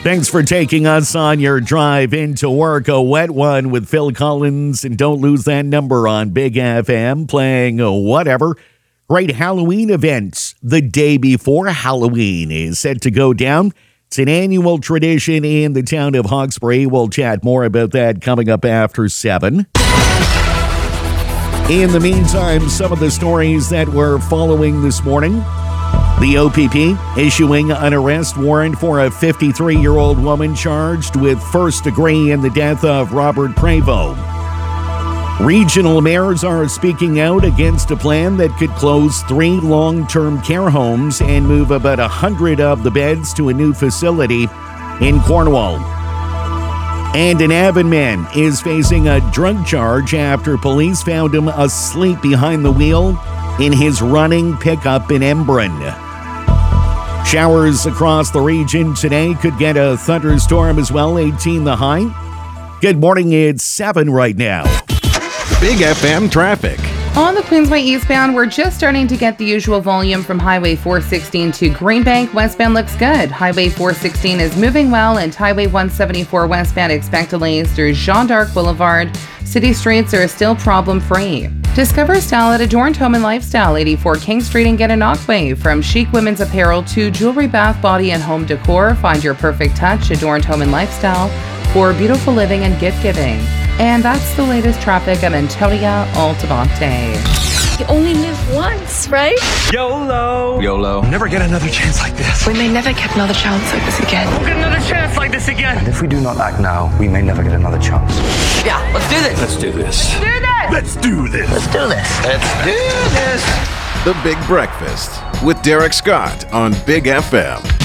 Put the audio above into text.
Thanks for taking us on your drive into work. A wet one with Phil Collins, and don't lose that number on Big FM playing whatever. Great Halloween events the day before Halloween is set to go down. It's an annual tradition in the town of Hawkesbury. We'll chat more about that coming up after 7. In the meantime, some of the stories that we're following this morning. The OPP issuing an arrest warrant for a 53-year-old woman charged with first degree in the death of Robert Prevost. Regional mayors are speaking out against a plan that could close 3 long-term care homes and move about 100 of the beds to a new facility in Cornwall. And an Avon man is facing a drug charge after police found him asleep behind the wheel in his running pickup in Embrun. Showers across the region today, could get a thunderstorm as well, 18 the high. Good morning, it's 7 right now. Big FM traffic. On the Queensway eastbound, we're just starting to get the usual volume from Highway 416 to Greenbank. Westbound looks good. Highway 416 is moving well, and Highway 174 westbound expect delays through Jean d'Arc Boulevard. City streets are still problem-free. Discover style at Adorned Home and Lifestyle, 84 King Street in Gananoque. From chic women's apparel to jewelry, bath, body, and home decor, find your perfect touch. Adorned Home and Lifestyle for beautiful living and gift-giving. And that's the latest traffic. I'm Antonia Altamonte. You only live once, right? YOLO. YOLO. Never get another chance like this. We may never get another chance like this again. We'll get another chance like this again. And if we do not act now, we may never get another chance. Yeah, let's do this. Let's do this. Let's do this. Let's do this. Let's do this. The Big Breakfast with Derek Scott on Big FM.